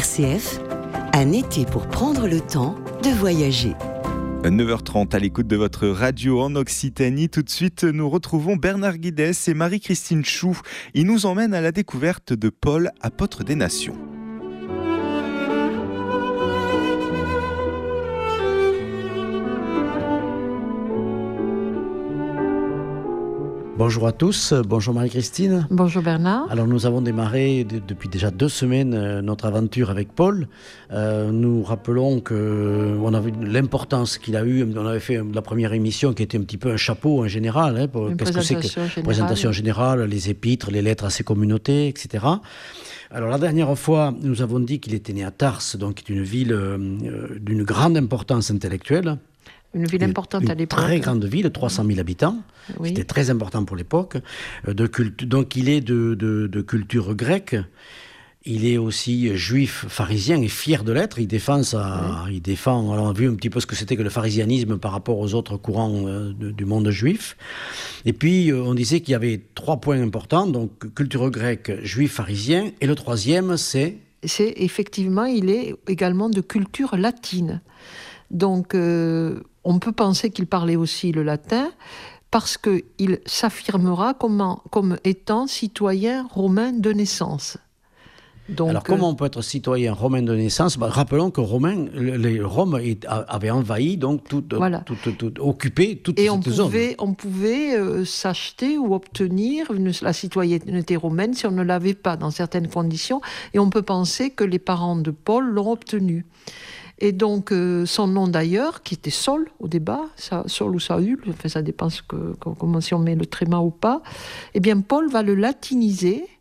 RCF, un été pour prendre le temps de voyager. 9h30 à l'écoute de votre radio en Occitanie. Tout de suite, nous retrouvons Bernard Guidès et Marie-Christine Chou. Ils nous emmènent à la découverte de Paul, apôtre des nations. Bonjour à tous, bonjour Marie-Christine. Bonjour Bernard. Alors nous avons démarré depuis déjà 2 semaines notre aventure avec Paul. Nous rappelons qu'on a vu l'importance qu'il a eu. On avait fait la première émission qui était un petit peu un chapeau en général. Qu'est-ce que c'est que présentation générale, les épîtres, les lettres à ses communautés, etc. Alors la dernière fois, nous avons dit qu'il était né à Tarse, donc qui est une ville d'une grande importance intellectuelle. Une ville importante à l'époque. Une très grande ville, 300 000 habitants. Oui. C'était très important pour l'époque. Donc il est de culture grecque. Il est aussi juif pharisien et fier de l'être. Il défend, alors on a vu un petit peu ce que c'était que le pharisianisme par rapport aux autres courants du monde juif. Et puis on disait qu'il y avait 3 points importants, donc culture grecque, juif pharisien. Et le troisième, c'est effectivement, il est également de culture latine. Donc on peut penser qu'il parlait aussi le latin parce qu'il s'affirmera comme étant citoyen romain de naissance. Donc, alors comment on peut être citoyen romain de naissance ? Rappelons que Rome avait envahi, donc occupé toute cette zone. Et on pouvait s'acheter ou obtenir la citoyenneté romaine si on ne l'avait pas dans certaines conditions. Et on peut penser que les parents de Paul l'ont obtenu. Et donc, son nom d'ailleurs, qui était Saul au départ, Saul ou Saül, enfin, ça dépend comment si on met le tréma ou pas, eh bien, Paul va le latiniser